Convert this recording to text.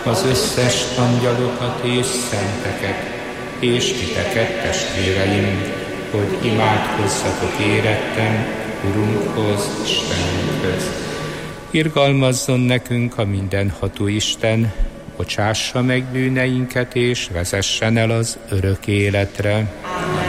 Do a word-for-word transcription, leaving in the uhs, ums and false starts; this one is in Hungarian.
az összes angyalokat és szenteket, és titeket, testvéreim, hogy imádkozzatok éretten Urunkhoz, Istenünkhöz. Irgalmazzon nekünk a mindenható Isten, bocsássa meg bűneinket, és vezessen el az örök életre. Amen.